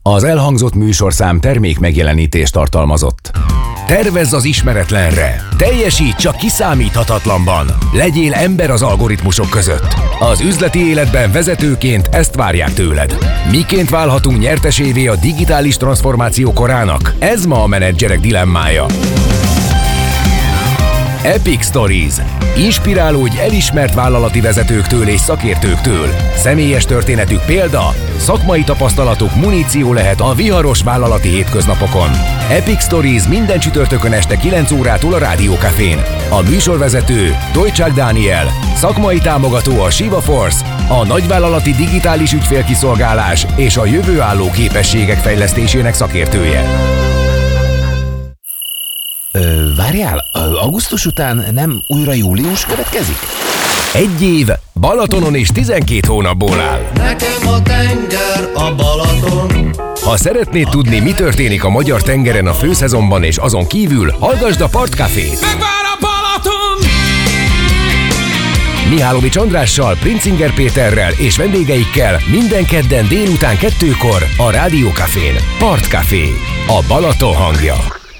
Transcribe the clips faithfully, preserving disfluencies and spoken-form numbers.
Az elhangzott műsorszám termék megjelenítést tartalmazott. Tervezz az ismeretlenre! Teljesíts csak kiszámíthatatlanban! Legyél ember az algoritmusok között! Az üzleti életben vezetőként ezt várják tőled. Miként válhatunk nyertesévé a digitális transformáció korának? Ez ma a menedzserek dilemmája. Epic Stories. Inspirálódj elismert vállalati vezetőktől és szakértőktől. Személyes történetük példa, szakmai tapasztalatuk muníció lehet a viharos vállalati hétköznapokon. Epic Stories minden csütörtökön este kilenc órától a Rádiókafén. A műsorvezető Tojcsák Dániel, szakmai támogató a Shiva Force, a nagyvállalati digitális ügyfélkiszolgálás és a jövőálló képességek fejlesztésének szakértője. Ö, várjál, augusztus után nem újra július következik? Egy év Balatonon és tizenkét hónapból áll. Nekem a tenger a Balaton. Ha szeretnéd tudni, mi történik a magyar tengeren a főszezonban és azon kívül, hallgasd a Partcafét. Megvár a Balaton! Mihálovics Andrással, Princinger Péterrel és vendégeikkel minden kedden délután kettőkor a Rádiókafén. Partcafé. A Balaton hangja.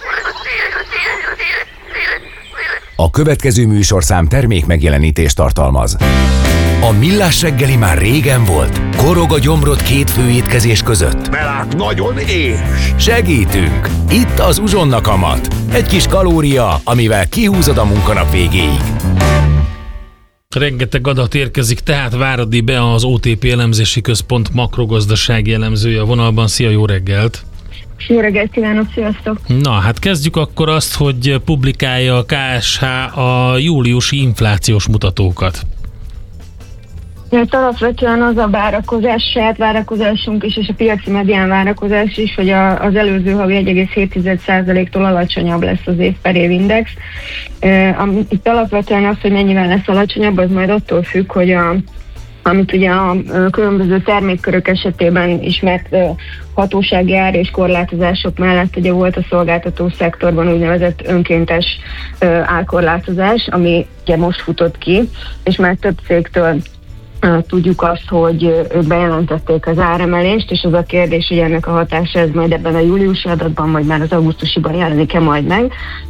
A következő műsorszám termék megjelenítést tartalmaz. A Millás reggeli már régen volt. Korog a gyomrod két főétkezés között. Mert nagyon és. Segítünk! Itt az Uzsonna kamat. Egy kis kalória, amivel kihúzod a munkanap végéig. Rengeteg adat érkezik, tehát Váradi Bea, az o té pé elemzési központ makrogazdasági elemzője a vonalban. Szia, jó reggelt! Jó reggelt kívánok, sziasztok! Na, hát kezdjük akkor azt, hogy publikálja a ká es há a júliusi inflációs mutatókat. Mert alapvetően az a várakozás, saját várakozásunk is, és a piaci medián várakozás is, hogy a, az előző havi egy egész hét százaléktól alacsonyabb lesz az év per év index. Itt alapvetően az, hogy mennyivel lesz alacsonyabb, az majd attól függ, hogy a amit ugye a különböző termékkörök esetében ismert hatósági ár és korlátozások mellett ugye volt a szolgáltató szektorban úgynevezett önkéntes árkorlátozás, ami ugye most futott ki, és már több cégtől tudjuk azt, hogy ők bejelentették az áremelést, és az a kérdés, hogy ennek a hatása ez majd ebben a júliusi adatban, vagy már az augusztusiban jelenik-e majd meg.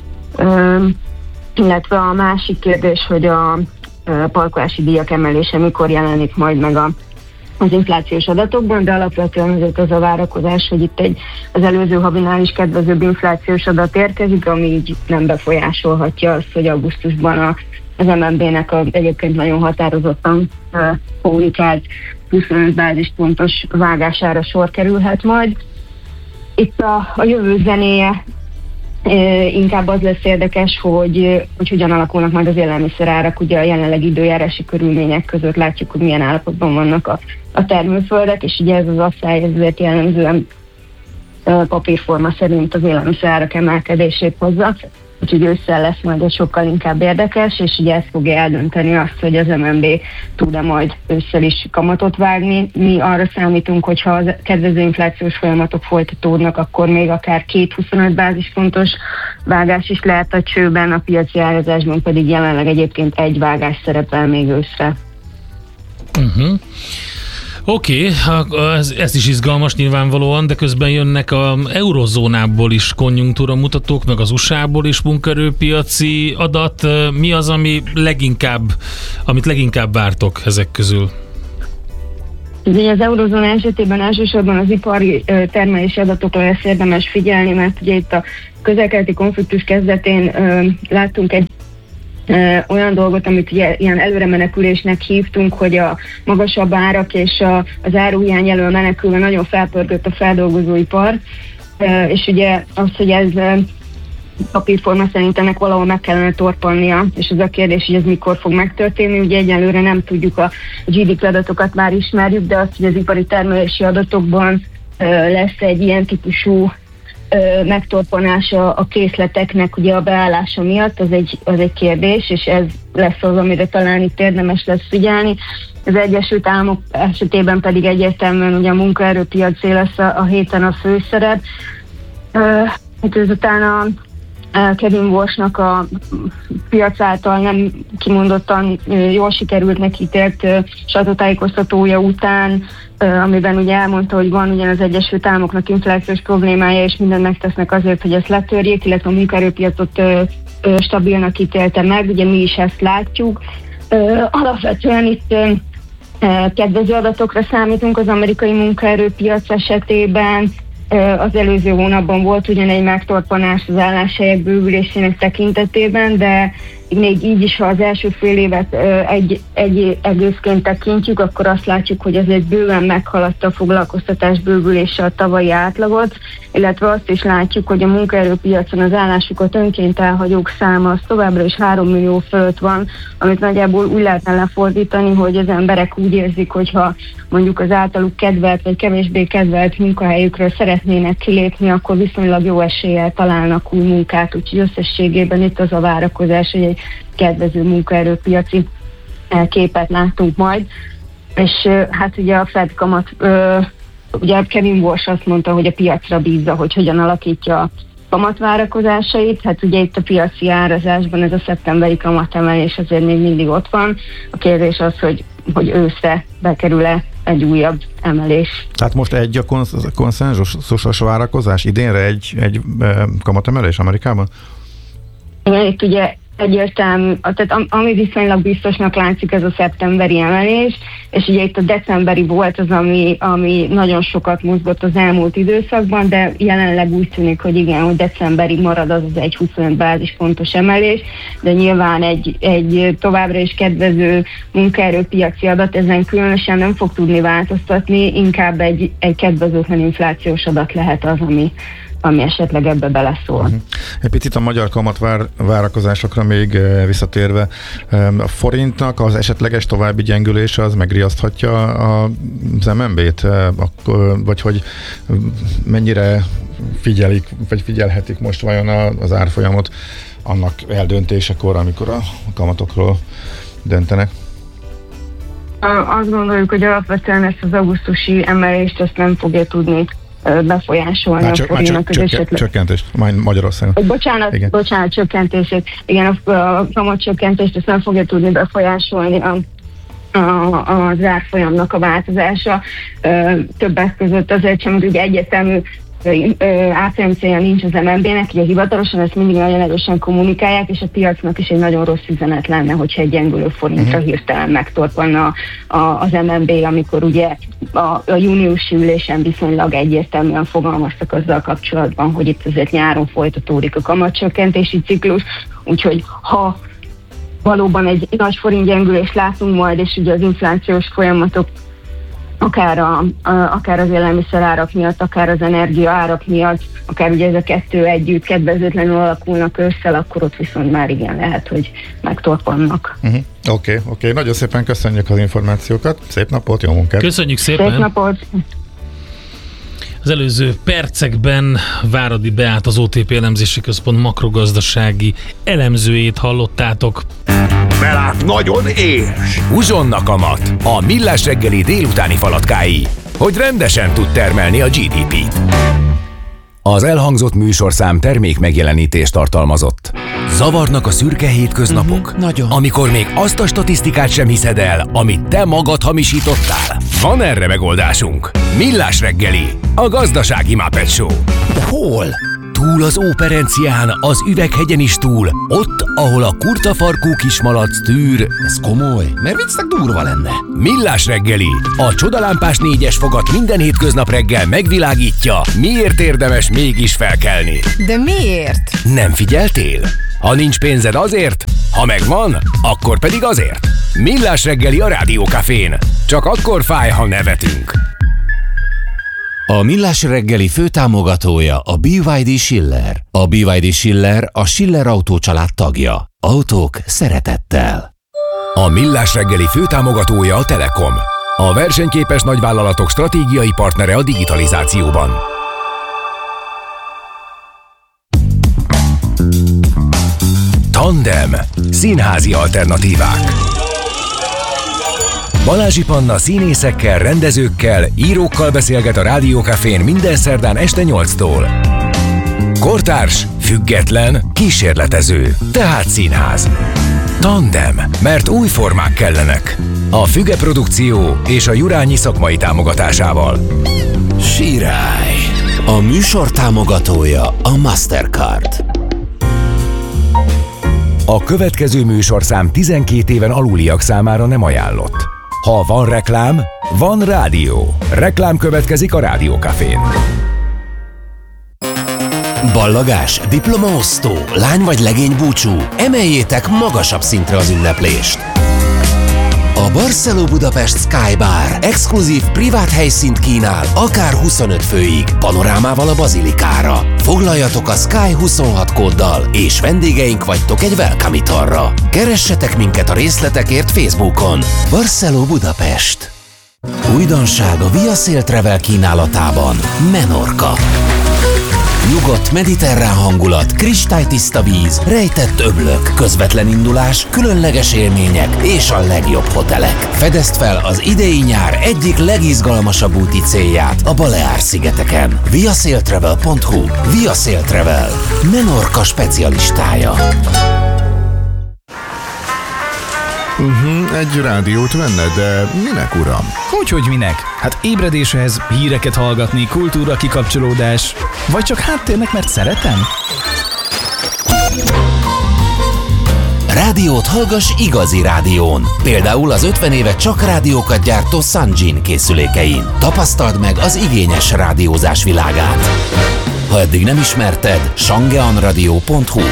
Illetve a másik kérdés, hogy a parkolási díjak emelése mikor jelenik majd meg a, az inflációs adatokban, de alapvetően azért az a várakozás, hogy itt egy az előző havinál is kedvezőbb inflációs adat érkezik, ami így nem befolyásolhatja azt, hogy augusztusban a, az em en bé-nek a, egyébként nagyon határozottan uh, kommunikált huszonöt bázispontos vágására sor kerülhet majd. Itt a, a jövő zenéje inkább az lesz érdekes, hogy, hogy hogyan alakulnak majd az élelmiszerárak. Ugye a jelenlegi időjárási körülmények között látjuk, hogy milyen állapotban vannak a, a termőföldek, és ugye ez az asszály ezért jellemzően papírforma szerint az élelmiszerárak emelkedését hozza. Úgyhogy ősszel lesz majd egy sokkal inkább érdekes, és ugye ez fogja eldönteni azt, hogy az em en bé tud-e majd ősszel is kamatot vágni. Mi arra számítunk, hogyha az kedvező inflációs folyamatok folytatódnak, akkor még akár két huszonöt bázispontos vágás is lehet a csőben, a piaci árazásban pedig jelenleg egyébként egy vágás szerepel még őszre. Uh-huh. Oké, okay, ez, ez is izgalmas nyilvánvalóan, de közben jönnek az eurozónából is konjunktúra mutatók, meg az u es á-ból is munkaerőpiaci adat. Mi az, ami leginkább, amit leginkább vártok ezek közül? Ugye az eurozóna esetében elsősorban az ipari termelési adatokra lesz érdemes figyelni, mert ugye itt a közel-keleti konfliktus kezdetén láttunk egy olyan dolgot, amit ugye ilyen előre menekülésnek hívtunk, hogy a magasabb árak és a, az áruhiány elől menekülve nagyon felpörgött a feldolgozóipar, és ugye az, hogy ez papírforma szerint ennek valahol meg kellene torpannia, és az a kérdés, hogy ez mikor fog megtörténni. Ugye egyelőre nem tudjuk, a gé dé pé adatokat már ismerjük, de azt, hogy az ipari termelési adatokban lesz egy ilyen típusú megtorpanása a készleteknek ugye a beállása miatt, az egy, az egy kérdés, és ez lesz az, amire talán itt érdemes lesz figyelni. Az Egyesült Államok esetében pedig egyértelműen ugye a munkaerőpiac lesz a, a héten a főszerep. Hát ezután a Kevin Walshnak a piac által nem kimondottan jól sikerült neki ítélt sajtótájékoztatója után, amiben ugye elmondta, hogy van ugyan az Egyesült Államoknak inflációs problémája, és mindent megtesznek azért, hogy ezt letörjék, illetve a munkaerőpiacot stabilnak ítélte meg, ugye mi is ezt látjuk. Alapvetően itt kedvező adatokra számítunk az amerikai munkaerőpiac esetében. Az előző hónapban volt ugyan egy megtorpanás az álláshelyek bővülésének tekintetében, de még így is, ha az első fél évet egy, egy egészként tekintjük, akkor azt látjuk, hogy azért bőven meghaladta a foglalkoztatás bővülése a tavalyi átlagot, illetve azt is látjuk, hogy a munkaerőpiacon az állásukat önként elhagyók száma az továbbra is három millió fölött van, amit nagyjából úgy lehetne lefordítani, hogy az emberek úgy érzik, hogyha mondjuk az általuk kedvelt vagy kevésbé kedvelt munkahelyükről szeretnének kilépni, akkor viszonylag jó eséllyel találnak új munkát, úgyhogy összességében itt az a várakozás, hogy egy kedvező munkaerőpiaci képet látunk majd. És hát ugye a Fed kamat, ugye Kevin Walsh azt mondta, hogy a piacra bízza, hogy hogyan alakítja a kamatvárakozásait. Hát ugye itt a piaci árazásban ez a szeptemberi kamatemelés azért még mindig ott van. A kérdés az, hogy, hogy őszre bekerül-e egy újabb emelés. Tehát most egy a konszenzusos várakozás? Idénre egy, egy kamatemelés Amerikában? Igen, itt ugye egyértelmű, tehát ami viszonylag biztosnak látszik, ez a szeptemberi emelés, és ugye itt a decemberi volt az, ami, ami nagyon sokat mozgott az elmúlt időszakban, de jelenleg úgy tűnik, hogy igen, hogy decemberi marad az az egy huszonöt bázispontos emelés, de nyilván egy, egy továbbra is kedvező munkaerőpiaci adat ezen különösen nem fog tudni változtatni, inkább egy, egy kedvezőtlen inflációs adat lehet az, ami ami esetleg ebbe beleszól. Uh-huh. Egy picit a magyar kamatvárakozásokra még visszatérve, a forintnak az esetleges további gyengülése az megriaszthatja az em en bé-t, vagy hogy mennyire figyelik, vagy figyelhetik most vajon az árfolyamot annak eldöntésekor, amikor a kamatokról döntenek? Azt gondoljuk, hogy alapvetően ezt az augusztusi emelést ezt nem fogja tudni befolyásolni már a forintnak az esetleg. Csökkentést, Magyarországon. Bocsánat, Igen. bocsánat, csökkentését. Igen, a, a kamatcsökkentést ezt nem fogja tudni befolyásolni a, a, az árfolyamnak a változása. Többek között azért sem, hogy egyértelmű árfolyam célja nincs az em en bé-nek, ugye hivatalosan ezt mindig nagyon erősen kommunikálják, és a piacnak is egy nagyon rossz üzenet lenne, hogyha egy gyengülő forintra hirtelen megtorpanna az em en bé, amikor ugye a, a júniusi ülésen viszonylag egyértelműen fogalmaztak azzal kapcsolatban, hogy itt azért nyáron folytatódik a kamatcsökkentési ciklus, úgyhogy ha valóban egy nagy forintgyengülést látunk majd, és ugye az inflációs folyamatok akár, a, a, akár az élelmiszerárak miatt, akár az energiaárak miatt, akár ugye ez a kettő együtt kedvezőtlenül alakulnak össze, akkor ott viszont már igen lehet, hogy megtorpannak. Oké, uh-huh. oké. Okay, okay. Nagyon szépen köszönjük az információkat. Szép napot, jó munkát! Köszönjük szépen! Szép napot! Az előző percekben Váradi Beát, az o té pé Elemzési Központ makrogazdasági elemzőjét hallottátok. Belát nagyon éhes! Uzsonna kamat, a Millás reggeli délutáni falatkái, hogy rendesen tud termelni a gé dé pét. Az elhangzott műsorszám termék megjelenítést tartalmazott. Zavarnak a szürke hétköznapok? Uh-huh, nagyon. Amikor még azt a statisztikát sem hiszed el, amit te magad hamisítottál? Van erre megoldásunk. Millás reggeli, a gazdasági Muppet Show. De hol? Túl az Óperencián, az Üveghegyen is túl, ott, ahol a kurtafarkú kismalac tűr. Ez komoly, mert viccnek durva lenne. Millás reggeli, a csodalámpás négyes fogat minden hétköznap reggel megvilágítja, miért érdemes mégis felkelni. De miért? Nem figyeltél? Ha nincs pénzed azért, ha megvan, akkor pedig azért. Millás reggeli a Rádiókafén. Csak akkor fáj, ha nevetünk. A Millás reggeli főtámogatója a bé vé dé Schiller. A bé vé dé Schiller a Schiller Autó család tagja. Autók szeretettel. A Millás reggeli főtámogatója a Telekom. A versenyképes nagyvállalatok stratégiai partnere a digitalizációban. Tandem. Színházi alternatívák. Balázsi Panna színészekkel, rendezőkkel, írókkal beszélget a Rádiókafén minden szerdán este nyolctól. Kortárs, független, kísérletező, tehát színház. Tandem, mert új formák kellenek. A Füge Produkció és a Jurányi szakmai támogatásával. Sirály. A műsor támogatója a Mastercard. A következő műsorszám tizenkét éven aluliak számára nem ajánlott. Ha van reklám, van rádió. Reklám következik a Rádiókafén. Ballagás, diplomaosztó, lány vagy legény búcsú, emeljétek magasabb szintre az ünneplést. A Barceló Budapest Sky Bar exkluzív privát helyszínt kínál, akár huszonöt főig, panorámával a bazilikára. Foglaljatok a Sky huszonhat kóddal, és vendégeink vagytok egy welcome italra. Keressetek minket a részletekért Facebookon. Barceló Budapest. Újdonság a Via Sail Travel kínálatában. Menorca. Nyugodt mediterrán hangulat, kristálytiszta víz, rejtett öblök, közvetlen indulás, különleges élmények és a legjobb hotelek. Fedezd fel az idei nyár egyik legizgalmasabb úti célját a Baleár-szigeteken. viasailtravel pont hu. Via Sail Travel. Menorca specialistája. Uh-huh, egy rádiót venne, de minek, uram? Hogyhogy minek? Hát ébredéshez, híreket hallgatni, kultúra kikapcsolódás, vagy csak háttérnek, mert szeretem? Rádiót hallgass igazi rádión. Például az ötven éve csak rádiókat gyártó Sanjin készülékein. Tapasztald meg az igényes rádiózás világát. Ha eddig nem ismerted, shangeanradio pont hu.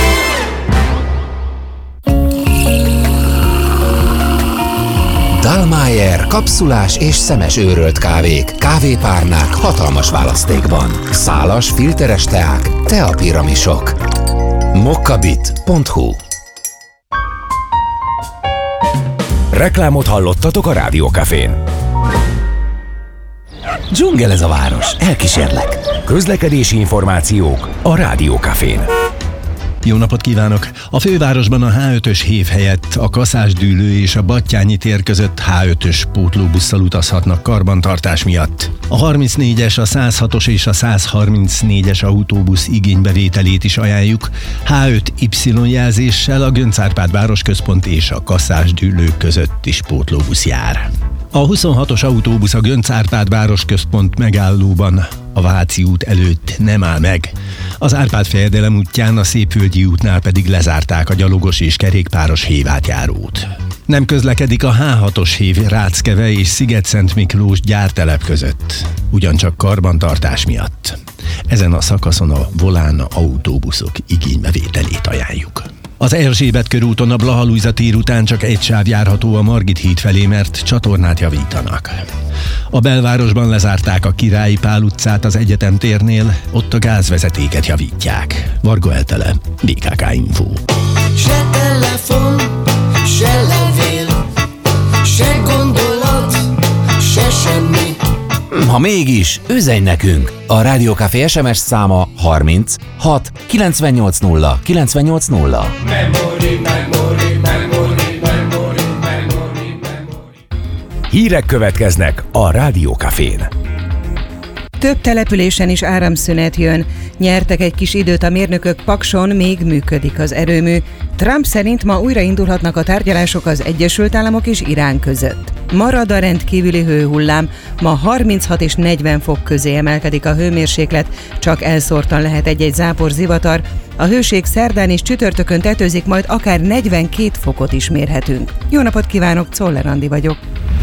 Dallmayr kapszulás és szemes őrölt kávék, kávépárnák hatalmas választékban. Szálas, filteres teák, teapiramisok. mokkabit pont hu. Reklámot hallottatok a Rádiókafén. Dzsungel ez a város, elkísérlek. Közlekedési információk a Rádiókafén. Jó napot kívánok! A fővárosban a há ötös hév helyett a Kaszásdűlő és a Battyányi tér között há ötös pótlóbusszal utazhatnak karbantartás miatt. A harmincnégyes, a száz hatos és a száz harmincnégyes autóbusz igénybevételét is ajánljuk. há öt Y jelzéssel a Göncz Árpád városközpont és a Kaszásdűlő között is pótlóbusz jár. A huszonhatos autóbusz a Göncz Árpád városközpont megállóban a Váci út előtt nem áll meg. Az Árpád-fejedelem útján, a Szépvölgyi útnál pedig lezárták a gyalogos és kerékpáros hévátjárót. Nem közlekedik a há hatos hév Ráckeve és Sziget-Szent Miklós gyártelep között, ugyancsak karbantartás miatt. Ezen a szakaszon a Volán autóbuszok igénybevételét ajánljuk. Az Erzsébet körúton a Blaha Lujza tér után csak egy sáv járható a Margit híd felé, mert csatornát javítanak. A belvárosban lezárták a Királyi Pál utcát az Egyetem térnél, ott a gázvezetéket javítják. Varga Eltele, bé ká ká Info. Se telefon, se levél, se gondolat, se semmi. Ha mégis, üzenj nekünk! A Rádiókafé es em es száma harminc hat kilencvennyolc nulla kilencvennyolc nulla. Memory, memory, memory, memory, memory, memory. Hírek következnek a Rádiókafén. Több településen is áramszünet jön. Nyertek egy kis időt a mérnökök, Pakson még működik az erőmű. Trump szerint ma újraindulhatnak a tárgyalások az Egyesült Államok és Irán között. Marad a rendkívüli hőhullám, ma harminchat és negyven fok közé emelkedik a hőmérséklet, csak elszórtan lehet egy-egy zápor zivatar. A hőség szerdán és csütörtökön tetőzik, majd akár negyvenkét fokot is mérhetünk. Jó napot kívánok, Czoller Andi vagyok.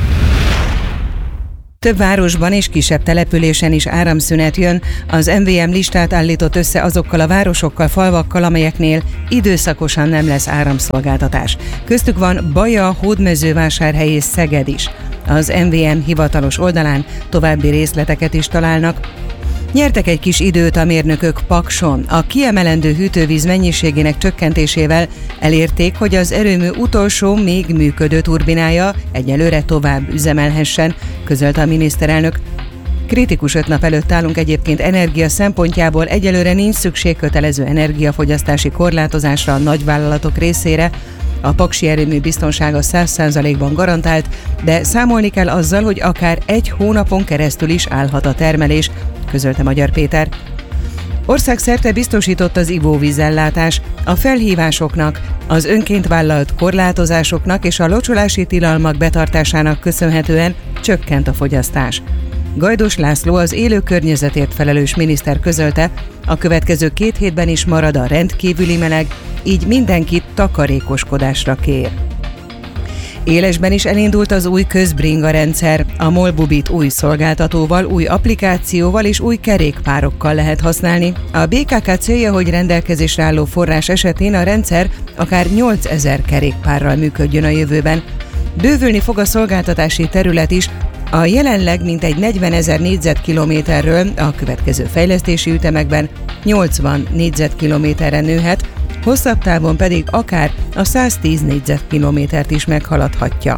Több városban és kisebb településen is áramszünet jön. Az em vé em listát állított össze azokkal a városokkal, falvakkal, amelyeknél időszakosan nem lesz áramszolgáltatás. Köztük van Baja, Hódmezővásárhely és Szeged is. Az em vé em hivatalos oldalán további részleteket is találnak. Nyertek egy kis időt a mérnökök Pakson. A kiemelendő hűtővíz mennyiségének csökkentésével elérték, hogy az erőmű utolsó még működő turbinája egyelőre tovább üzemelhessen, közölte a miniszterelnök. Kritikus öt nap előtt állunk egyébként energia szempontjából, egyelőre nincs szükség kötelező energiafogyasztási korlátozásra a nagyvállalatok részére. A paksi erőmű biztonsága száz százalékban garantált, de számolni kell azzal, hogy akár egy hónapon keresztül is állhat a termelés, közölte Magyar Péter. Országszerte biztosított az ivóvízellátás, a felhívásoknak, az önként vállalt korlátozásoknak és a locsolási tilalmak betartásának köszönhetően csökkent a fogyasztás. Gajdos László, az élő környezetért felelős miniszter közölte, a következő két hétben is marad a rendkívüli meleg, így mindenkit takarékoskodásra kér. Élesben is elindult az új közbringa rendszer. A Molbubit új szolgáltatóval, új applikációval és új kerékpárokkal lehet használni. A bé ká ká célja, hogy rendelkezésre álló forrás esetén a rendszer akár nyolcezer kerékpárral működjön a jövőben. Bővülni fog a szolgáltatási terület is, a jelenleg mintegy negyvenezer négyzetkilométerről a következő fejlesztési ütemekben nyolcvan négyzetkilométerre nőhet, hosszabb távon pedig akár a száztíz négyzetkilométert is meghaladhatja.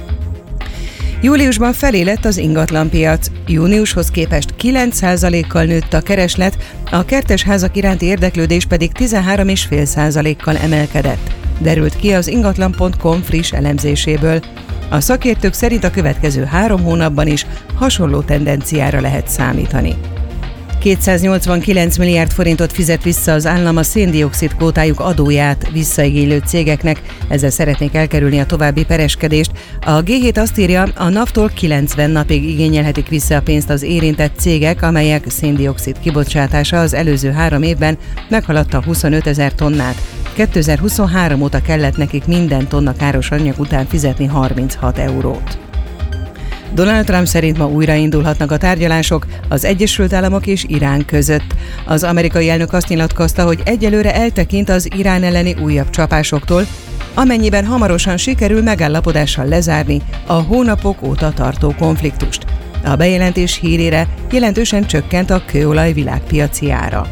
Júliusban felé lett az ingatlanpiac. Júniushoz képest kilenc százalékkal nőtt a kereslet, a kertesházak iránti érdeklődés pedig tizenhárom egész öt százalékkal emelkedett. Derült ki az ingatlan pont com friss elemzéséből. A szakértők szerint a következő három hónapban is hasonló tendenciára lehet számítani. kétszáznyolcvankilenc milliárd forintot fizet vissza az állam a szén-dioxid kvótájuk adóját visszaigénylő cégeknek, ezzel szeretnék elkerülni a további pereskedést. A gé hét azt írja, a NAV-tól kilencven napig igényelhetik vissza a pénzt az érintett cégek, amelyek szén-dioxid kibocsátása az előző három évben meghaladta huszonötezer tonnát. kétezer-huszonhárom óta kellett nekik minden tonna káros anyag után fizetni harminchat eurót. Donald Trump szerint ma újraindulhatnak a tárgyalások az Egyesült Államok és Irán között. Az amerikai elnök azt nyilatkozta, hogy egyelőre eltekint az Irán elleni újabb csapásoktól, amennyiben hamarosan sikerül megállapodással lezárni a hónapok óta tartó konfliktust. A bejelentés hírére jelentősen csökkent a kőolaj világpiaci ára.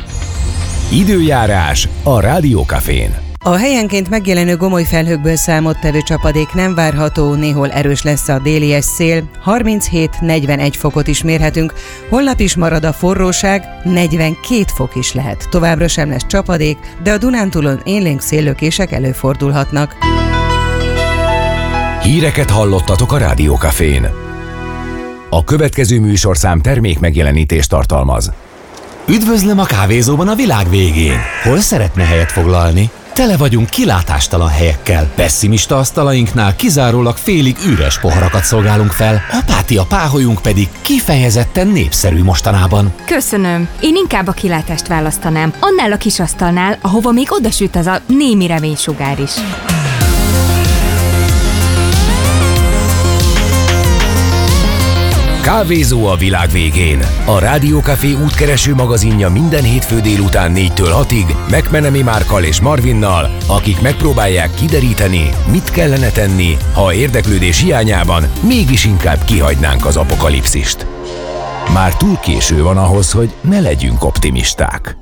Időjárás a Rádiókafén. A helyenként megjelenő gomoly felhőkből számottevő csapadék nem várható, néhol erős lesz a délies szél, harminchét negyvenegy fokot is mérhetünk, holnap is marad a forróság, negyvenkét fok is lehet. Továbbra sem lesz csapadék, de a Dunántúlon élénk széllökések előfordulhatnak. Híreket hallottatok a Rádiókafén. A következő műsorszám termék megjelenítést tartalmaz. Üdvözlöm a kávézóban a világ végén. Hol szeretne helyet foglalni? Tele vagyunk kilátástalan helyekkel. Pessimista asztalainknál kizárólag félig üres poharakat szolgálunk fel, apátia páholyunk pedig kifejezetten népszerű mostanában. Köszönöm. Én inkább a kilátást választanám. Annál a kis asztalnál, ahova még odasüt az a némi reménysugár is. Kávézó a világ végén. A Rádiókafé útkereső magazinja minden hétfő délután négytől hatig McMenemy Márkkal és Marvinnal, akik megpróbálják kideríteni, mit kellene tenni, ha érdeklődés hiányában mégis inkább kihagynánk az apokalipszist. Már túl késő van ahhoz, hogy ne legyünk optimisták.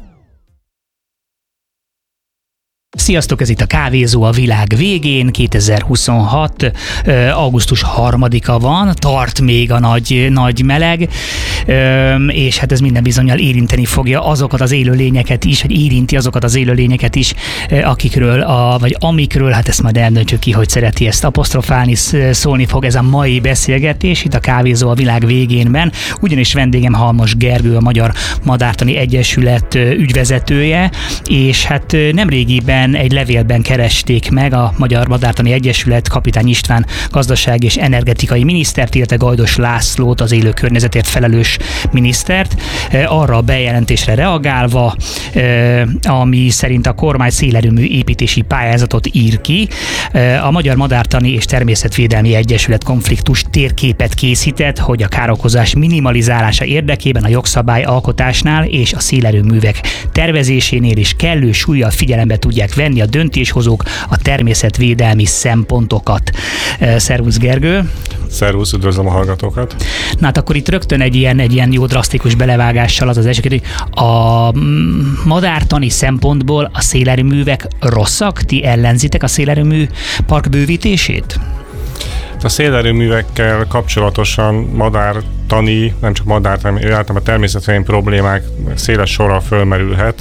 Sziasztok, ez itt a Kávézó a világ végén, kétezer-huszonhat. augusztus harmadika van, tart még a nagy, nagy meleg, és hát ez minden bizonnyal érinteni fogja azokat az élőlényeket is, vagy érinti azokat az élőlényeket is, akikről, a, vagy amikről, hát ezt majd eldöntjük ki, hogy szereti ezt apostrofálni, szólni fog ez a mai beszélgetés itt a Kávézó a világ végénben, ugyanis vendégem Halmos Gergő, a Magyar Madártani Egyesület ügyvezetője, és hát nemrégiben egy levélben keresték meg a Magyar Madártani Egyesület Kapitány István gazdasági és energetikai minisztert, illetve Gajdos Lászlót, az élő környezetért felelős minisztert, arra a bejelentésre reagálva, ami szerint a kormány szélerőmű építési pályázatot ír ki. A Magyar Madártani és Természetvédelmi Egyesület konfliktus térképet készített, hogy a károkozás minimalizálása érdekében a jogszabály alkotásnál és a szélerőművek tervezésénél is kellő súllyal figyelembe tudják venni a döntéshozók a természetvédelmi szempontokat. Szervusz Gergő! Szervusz, üdvözlöm a hallgatókat! Na hát akkor itt rögtön egy ilyen, egy ilyen jó drasztikus belevágással az az eset, hogy a madártani szempontból a szélerőművek rosszak? Ti ellenzitek a szélerőmű park bővítését? A szélerőművekkel kapcsolatosan madártani, nem csak madártani, általában természetvédelmi problémák széles sorral fölmerülhet.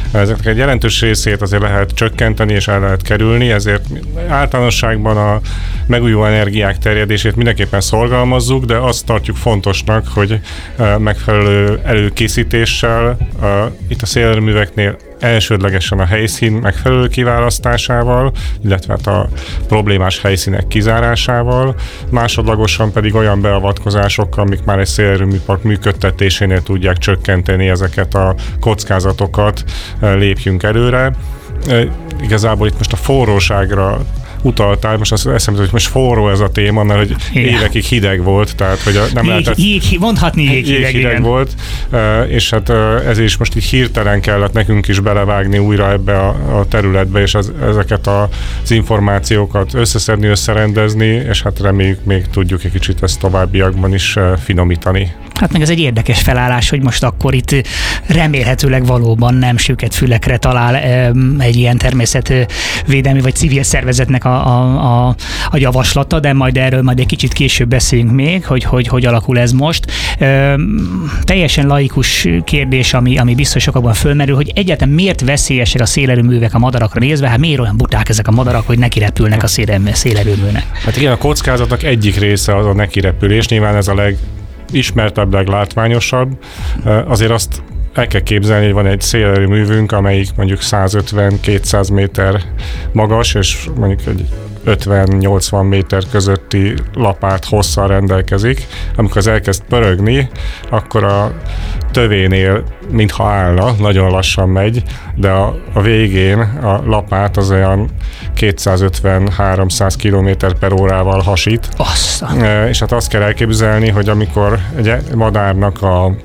Ezeknek egy jelentős részét azért lehet csökkenteni és el lehet kerülni, ezért általánosságban a megújuló energiák terjedését mindenképpen szorgalmazzuk, de azt tartjuk fontosnak, hogy megfelelő előkészítéssel itt a szélerőműveknél elsődlegesen a helyszín megfelelő kiválasztásával, illetve hát a problémás helyszínek kizárásával, másodlagosan pedig olyan beavatkozásokkal, amik már egy szélerőműpark működtetésénél tudják csökkenteni ezeket a kockázatokat, lépjünk előre. Igazából itt most a forróságra utaltál, most azt eszembe, hogy most forró ez a téma, mert hogy évekig hideg volt, tehát hogy nem jég, lehetett... Jég, mondhatni jég, jég hideg igen. volt, és hát ezért is most így hirtelen kellett nekünk is belevágni újra ebbe a, a területbe, és az, ezeket az információkat összeszedni, összerendezni, és hát reméljük még tudjuk egy kicsit ezt továbbiakban is finomítani. Hát meg ez egy érdekes felállás, hogy most akkor itt remélhetőleg valóban nem süket fülekre talál egy ilyen természetvédelmi vagy civil szervezetnek a, a, a, a javaslata, de majd erről majd egy kicsit később beszélünk még, hogy hogy, hogy alakul ez most. Ö, teljesen laikus kérdés, ami, ami biztos sokakban fölmerül, hogy egyáltalán miért veszélyesek a szélerőművek a madarakra nézve, hát miért olyan buták ezek a madarak, hogy neki repülnek a szélerőműnek? Hát igen, a kockázatnak egyik része az a nekirepülés, nyilván ez a leg ismertebb, leglátványosabb. Azért azt el kell képzelni, hogy van egy szélerőművünk, amelyik mondjuk százötven-kétszáz méter magas, és mondjuk egy ötven-nyolcvan méter közötti lapát hosszal rendelkezik. Amikor az elkezd pörögni, akkor a tövénél mintha állna, nagyon lassan megy, de a, a végén a lapát az olyan kétszázötven-háromszáz kilométer per órával hasít. Aztán. E, és hát azt kell elképzelni, hogy amikor egy madárnak a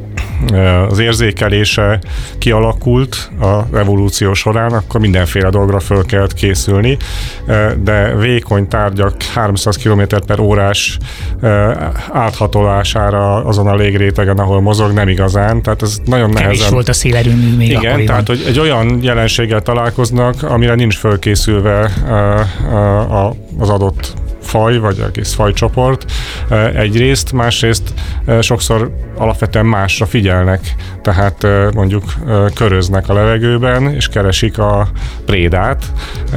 az érzékelése kialakult a evolúció során, akkor mindenféle dolgra föl kellett készülni, de vékony tárgyak háromszáz kilométer per órás áthatolására azon a légrétegen, ahol mozog, nem igazán, tehát ez nagyon nehezen... Kevés volt a szélerőmű még igen, akkoriban. tehát hogy egy olyan jelenséggel találkoznak, amire nincs fölkészülve az adott faj, vagy egész fajcsoport egyrészt, másrészt sokszor alapvetően másra figyelnek, tehát mondjuk köröznek a levegőben, és keresik a prédát,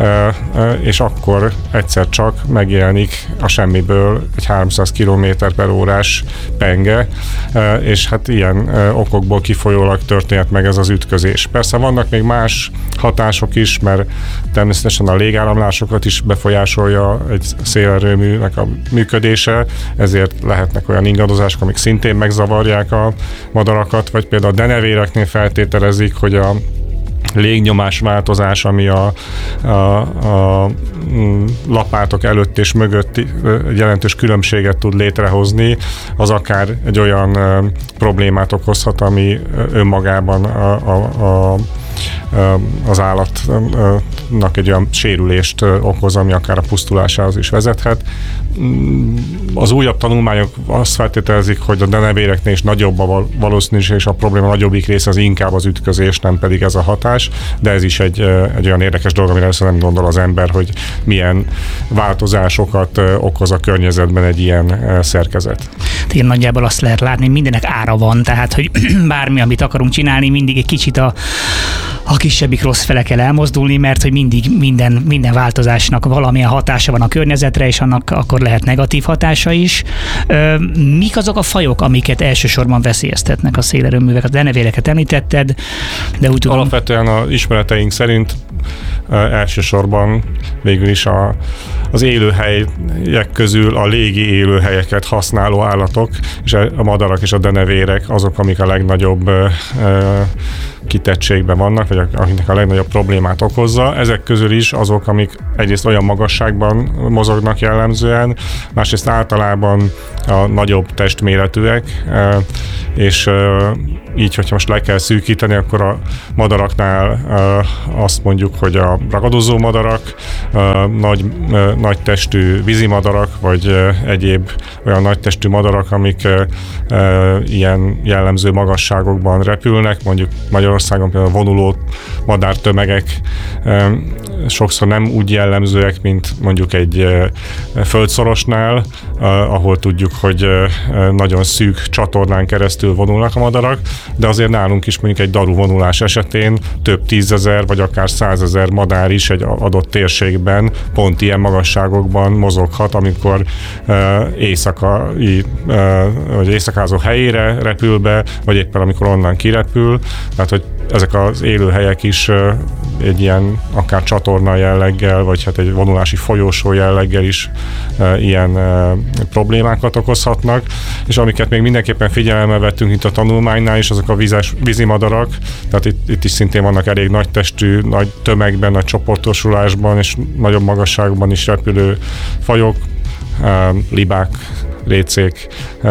és akkor egyszer csak megjelenik a semmiből egy háromszáz kilométer per órás penge, és hát ilyen okokból kifolyólag történt meg ez az ütközés. Persze vannak még más hatások is, mert természetesen a légáramlásokat is befolyásolja egy szélerőműnek a működése, ezért lehetnek olyan ingadozások, amik szintén megzavarják a madarakat, vagy például a denevéreknél feltételezik, hogy a légnyomás változás, ami a, a, a lapátok előtt és mögött jelentős különbséget tud létrehozni, az akár egy olyan problémát okozhat, ami önmagában a, a, a az állatnak egy olyan sérülést okoz, ami akár a pusztulásához is vezethet. Az újabb tanulmányok azt feltételezik, hogy a denevéreknél is nagyobb a valószínűség, és a probléma nagyobbik része az inkább az ütközés, nem pedig ez a hatás, de ez is egy, egy olyan érdekes dolog, amire össze nem gondol az ember, hogy milyen változásokat okoz a környezetben egy ilyen szerkezet. Én nagyjából azt lehet látni, mindenek ára van, tehát hogy bármi, amit akarunk csinálni, mindig egy kicsit a a kisebbik rossz fele kell elmozdulni, mert hogy mindig minden, minden változásnak valamilyen hatása van a környezetre, és annak akkor lehet negatív hatása is. Mik azok a fajok, amiket elsősorban veszélyeztetnek a szélerőművek? A denevéreket említetted, de úgy tudom... Alapvetően az ismereteink szerint elsősorban végül is a, az élőhelyek közül a légi élőhelyeket használó állatok, és a madarak és a denevérek azok, amik a legnagyobb kitettségben vannak, vagy akiknek a legnagyobb problémát okozza. Ezek közül is azok, amik egyrészt olyan magasságban mozognak jellemzően, másrészt általában a nagyobb testméretűek, és így, hogyha most le kell szűkíteni, akkor a madaraknál azt mondjuk, hogy a ragadozó madarak, nagy, nagy testű vízimadarak, vagy egyéb olyan nagy testű madarak, amik ilyen jellemző magasságokban repülnek, mondjuk Magyarországon például vonuló madártömegek sokszor nem úgy jellemzőek, mint mondjuk egy földszorosnál, ahol tudjuk, hogy nagyon szűk csatornán keresztül vonulnak a madarak, de azért nálunk is mondjuk egy daru vonulás esetén több tízezer vagy akár százezer madár is egy adott térségben pont ilyen magasságokban mozoghat, amikor éjszakai vagy éjszakázó helyére repül be, vagy éppen amikor onnan kirepül. Tehát, hogy ezek az élőhelyek is egy ilyen akár csatorna jelleggel, vagy hát egy vonulási folyósó jelleggel is ilyen problémákat okozhatnak, és amiket még mindenképpen figyelembe vettünk itt a tanulmánynál is, azok a vizes, vízimadarak, tehát itt, itt is szintén vannak elég nagy testű, nagy tömegben, nagy csoportosulásban és nagyobb magasságban is repülő fajok, libák, récék,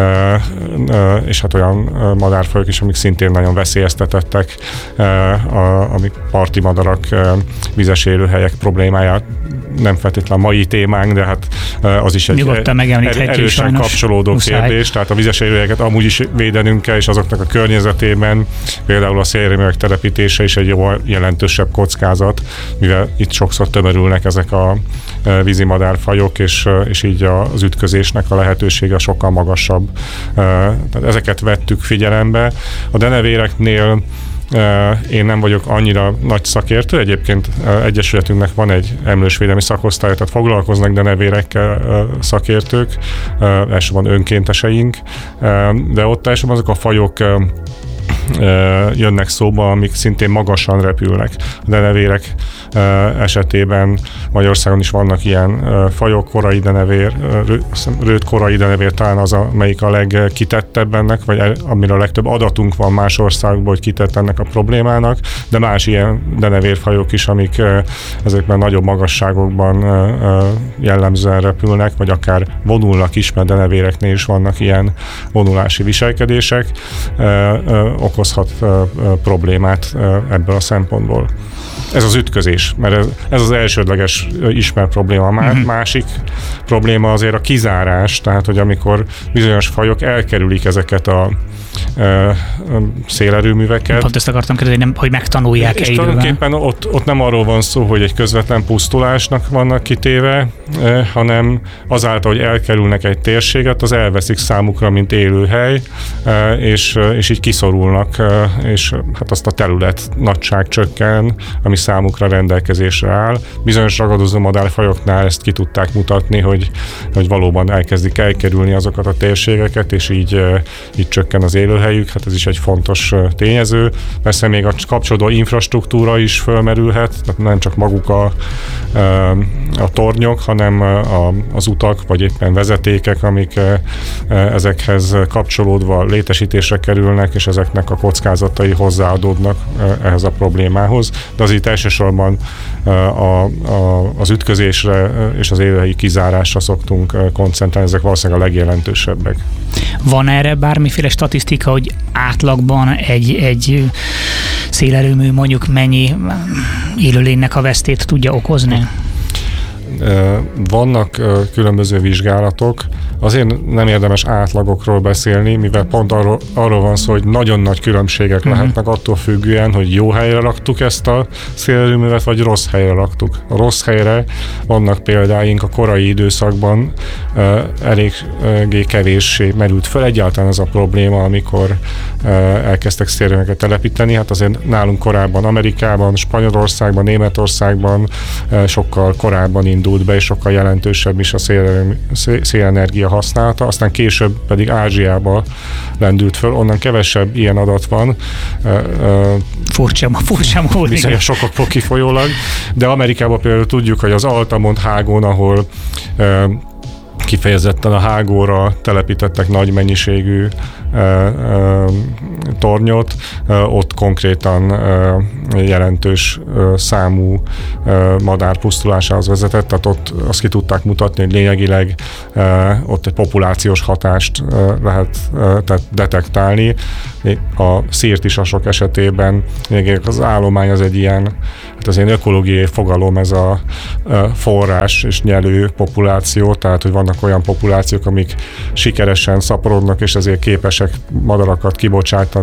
és hát olyan madárfajok is, amik szintén nagyon veszélyeztetettek, amik parti madarak, vizes élőhelyek problémáját nem feltétlenül a mai témánk, de hát az is egy erősen kapcsolódó muszáj. kérdés. Tehát a vizes élőhelyeket amúgy is védenünk kell, és azoknak a környezetében például a szélerőművek telepítése is egy jó jelentősebb kockázat, mivel itt sokszor tömörülnek ezek a vízimadárfajok, és, és így az ütközésnek a lehetősége sokkal magasabb. Tehát ezeket vettük figyelembe. A denevéreknél én nem vagyok annyira nagy szakértő, egyébként egyesületünknek van egy emlősvédelmi szakosztály, tehát foglalkoznak denevérekkel szakértők, elsősorban önkénteseink, de ott elsősorban azok a fajok jönnek szóba, amik szintén magasan repülnek. A denevérek esetében Magyarországon is vannak ilyen fajok, korai denevér, rőt korai denevér talán az, amelyik a legkitettebb ennek, vagy amiről a legtöbb adatunk van más országból, hogy kitett ennek a problémának, de más ilyen denevérfajok is, amik ezekben nagyobb magasságokban jellemzően repülnek, vagy akár vonulnak is, mert denevéreknél is vannak ilyen vonulási viselkedések, okozhat problémát ebből a szempontból. Ez az ütközés, mert ez, ez az elsődleges ismert probléma. A mm-hmm. másik probléma azért a kizárás, tehát hogy amikor bizonyos fajok elkerülik ezeket a szélerőműveket. Pont ezt akartam kérdezni, nem, hogy megtanulják-e és időben. tulajdonképpen ott, ott nem arról van szó, hogy egy közvetlen pusztulásnak vannak kitéve, eh, hanem azáltal, hogy elkerülnek egy térséget, az elveszik számukra, mint élőhely, eh, és, és így kiszorulnak, eh, és hát azt a terület nagyság csökken, ami számukra rendelkezésre áll. Bizonyos ragadozó madárfajoknál ezt ki tudták mutatni, hogy, hogy valóban elkezdik elkerülni azokat a térségeket, és így, eh, így csökken az élőhelyük, hát ez is egy fontos tényező. Persze még a kapcsolódó infrastruktúra is fölmerülhet, tehát nem csak maguk a, a tornyok, hanem a, az utak, vagy éppen vezetékek, amik ezekhez kapcsolódva létesítésre kerülnek, és ezeknek a kockázatai hozzáadódnak ehhez a problémához. De az itt elsősorban a, a, az ütközésre és az élőhelyi kizárásra szoktunk koncentrálni, ezek valószínűleg a legjelentősebbek. Van erre bármiféle statisztika, hogy átlagban egy, egy szélerőmű mondjuk mennyi élőlénynek a vesztét tudja okozni? Vannak különböző vizsgálatok, azért nem érdemes átlagokról beszélni, mivel pont arról, arról van szó, hogy nagyon nagy különbségek uh-huh. lehetnek attól függően, hogy jó helyre raktuk ezt a szélerőművet, vagy rossz helyre raktuk. A rossz helyre vannak példáink a korai időszakban uh, eléggé kevéssé merült föl egyáltalán ez a probléma, amikor uh, elkezdtek szélerőműveket telepíteni. Hát azért nálunk korábban Amerikában, Spanyolországban, Németországban uh, sokkal korábban indult be, és sokkal jelentősebb is a szélenergia használata, aztán később pedig Ázsiába lendült föl, onnan kevesebb ilyen adat van. Furcsa, furcsa módon. Bizonyos sokokból kifolyólag, de Amerikában például tudjuk, hogy az Altamont hágón, ahol kifejezetten a hágóra telepítettek nagy mennyiségű e, e, tornyot, e, ott konkrétan e, jelentős e, számú e, madár pusztulásához vezetett, tehát ott azt ki tudták mutatni, hogy lényegileg e, ott egy populációs hatást e, lehet e, tehát detektálni. A szirtisasok esetében az állomány az egy ilyen, hát az ilyen ökológiai fogalom, ez a e, forrás és nyelő populáció, tehát hogy vannak olyan populációk, amik sikeresen szaporodnak, és ezért képesek madarakat kibocsátani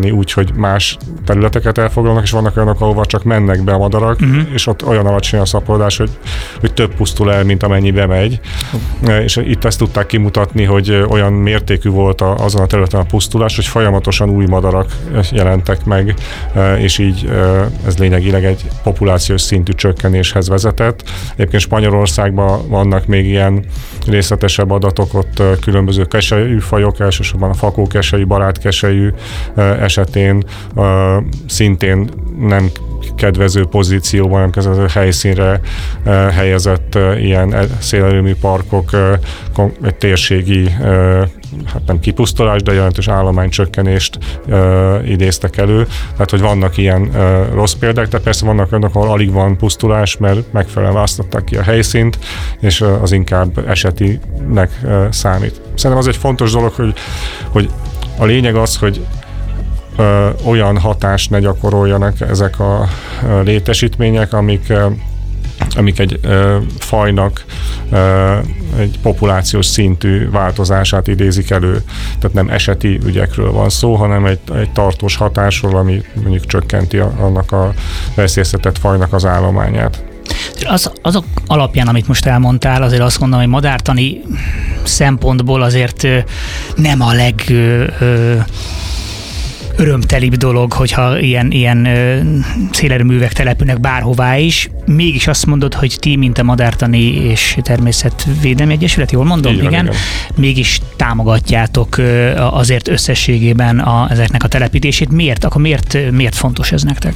kialakítani úgy, hogy más területeket elfoglalnak, és vannak olyanok, ahova csak mennek be a madarak, uh-huh. és ott olyan alacsony a szaporodás, hogy, hogy több pusztul el, mint amennyi bemegy. Uh-huh. És itt ezt tudták kimutatni, hogy olyan mértékű volt a, azon a területen a pusztulás, hogy folyamatosan új madarak jelentek meg, és így ez lényegileg egy populációs szintű csökkenéshez vezetett. Egyébként Spanyolországban vannak még ilyen részletesebb adatok, ott különböző keselyű fajok, elsősorban a fakókeselyű, barátkeselyű esetén szintén nem kedvező pozícióban, nem kedvező helyszínre helyezett ilyen szélerőmű parkok egy térségi, hát nem kipusztulás, de jelentős állománycsökkenést idéztek elő. Tehát, hogy vannak ilyen rossz példák, de persze vannak olyanok, ahol alig van pusztulás, mert megfelelően választották ki a helyszínt, és az inkább esetinek számít. Szerintem az egy fontos dolog, hogy, hogy a lényeg az, hogy Ö, olyan hatást ne gyakoroljanak ezek a ö, létesítmények, amik, ö, amik egy ö, fajnak ö, egy populációs szintű változását idézik elő. Tehát nem eseti ügyekről van szó, hanem egy, egy tartós hatásról, ami mondjuk csökkenti a, annak a veszélyeztetett fajnak az állományát. Az, azok alapján, amit most elmondtál, azért azt mondom, hogy madártani szempontból azért nem a leg... Ö, ö, örömtelibb dolog, hogyha ilyen, ilyen szélerőművek települnek bárhová is. Mégis azt mondod, hogy ti, mint a Madártani és Természetvédelmi Egyesület, jól mondom? Igen, igen. igen. Mégis támogatjátok azért összességében a, ezeknek a telepítését. Miért? Akkor miért, miért fontos ez nektek?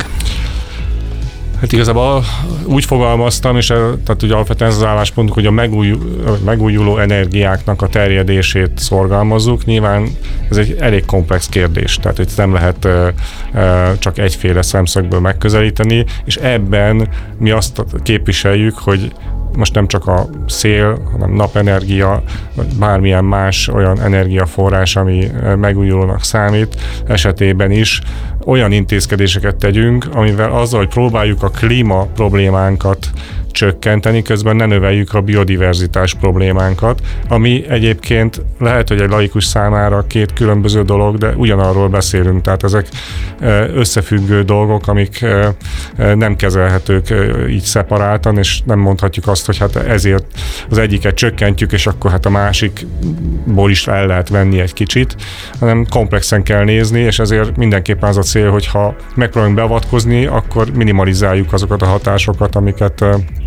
Hát igazából úgy fogalmaztam, és tehát ugye alapvetően ez az álláspontunk, hogy a megújuló, megújuló energiáknak a terjedését szorgalmazzuk. Nyilván ez egy elég komplex kérdés, tehát itt nem lehet uh, uh, csak egyféle szemszögből megközelíteni, és ebben mi azt képviseljük, hogy most nem csak a szél, hanem napenergia, vagy bármilyen más olyan energiaforrás, ami megújulónak számít, esetében is olyan intézkedéseket tegyünk, amivel azzal, hogy próbáljuk a klíma problémánkat csökkenteni, közben ne növeljük a biodiverzitás problémánkat, ami egyébként lehet, hogy egy laikus számára két különböző dolog, de ugyanarról beszélünk, tehát ezek összefüggő dolgok, amik nem kezelhetők így szeparáltan, és nem mondhatjuk azt, hogy hát ezért az egyiket csökkentjük, és akkor hát a másikból is el lehet venni egy kicsit, hanem komplexen kell nézni, és ezért mindenképpen az a cél, hogy ha megpróbálunk beavatkozni, akkor minimalizáljuk azokat a hatásokat, amiket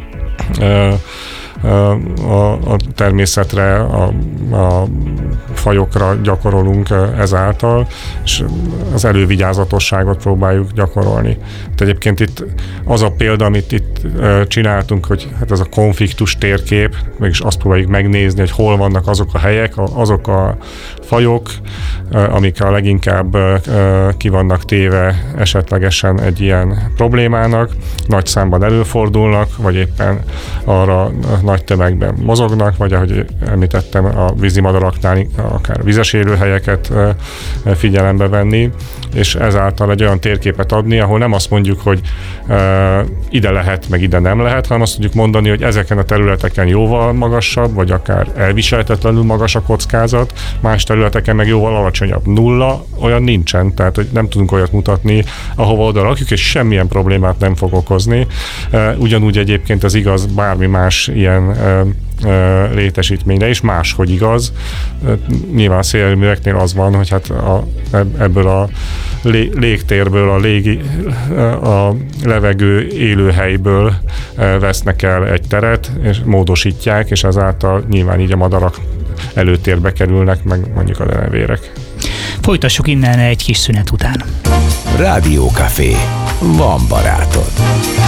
a, a természetre, a, a fajokra gyakorolunk ezáltal, és az elővigyázatosságot próbáljuk gyakorolni. Tehát egyébként itt az a példa, amit itt csináltunk, hogy hát ez a konfliktus térkép, mégis azt próbáljuk megnézni, hogy hol vannak azok a helyek, azok a fajok, amik a leginkább ki vannak téve esetlegesen egy ilyen problémának, nagy számban előfordulnak, vagy éppen arra nagy tömegben mozognak, vagy ahogy említettem, a vízimadaraknál akár vizes élőhelyeket figyelembe venni, és ezáltal egy olyan térképet adni, ahol nem azt mondjuk, hogy ide lehet, meg ide nem lehet, hanem azt tudjuk mondani, hogy ezeken a területeken jóval magasabb, vagy akár elviselhetetlenül magas a kockázat, más területeken meg jóval alacsonyabb. Nulla olyan nincsen, tehát hogy nem tudunk olyat mutatni, ahova oda rakjuk, és semmilyen problémát nem fog okozni. Ugyanúgy egyébként ez igaz bármi más ilyen létesítményre is, máshogy igaz. Nyilván a szélerőműveknél az van, hogy hát a, ebből a lé, légtérből, a, légi, a levegő élőhelyből vesznek el egy teret, és módosítják, és ezáltal nyilván így a madarak előtérbe kerülnek, meg mondjuk a denevérek. Folytassuk innen egy kis szünet után. Rádiókafé. Van barátod.